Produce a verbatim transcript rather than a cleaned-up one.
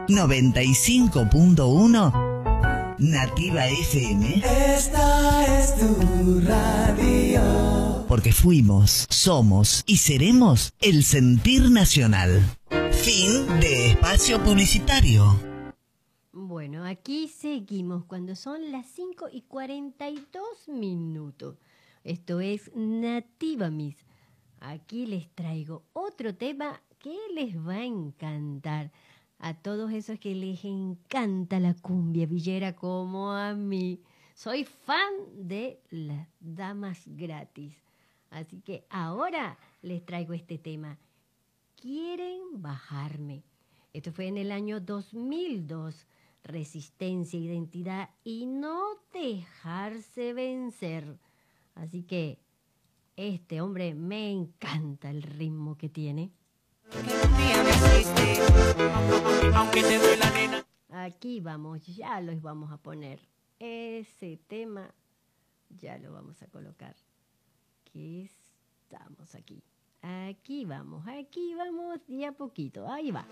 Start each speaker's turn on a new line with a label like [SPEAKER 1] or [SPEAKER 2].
[SPEAKER 1] noventa y cinco punto uno Nativa F M.
[SPEAKER 2] Esta es tu radio.
[SPEAKER 1] Porque fuimos, somos y seremos el sentir nacional. Fin de espacio publicitario.
[SPEAKER 3] Bueno, aquí seguimos cuando son las cinco y cuarenta y dos minutos. Esto es Nativa Miss. Aquí les traigo otro tema que les va a encantar. A todos esos que les encanta la cumbia villera como a mí. Soy fan de las damas gratis. Así que ahora les traigo este tema. Quieren bajarme. Esto fue en el año dos mil dos. Resistencia, identidad y no dejarse vencer. Así que este hombre me encanta el ritmo que tiene. Aquí vamos, ya los vamos a poner. Ese tema ya lo vamos a colocar. Que estamos aquí. Aquí vamos, aquí vamos de a poquito. Ahí va.